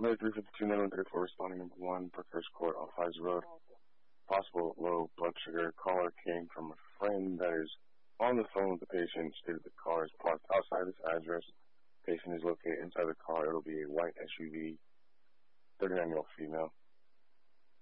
Number 352, 9134, responding number 1, Brookhurst Court off Highs Road. Possible low blood sugar. Caller came from a friend that is on the phone with the patient, stated the car is parked outside this address. Patient is located inside the car. It'll be a white SUV, 39-year-old female.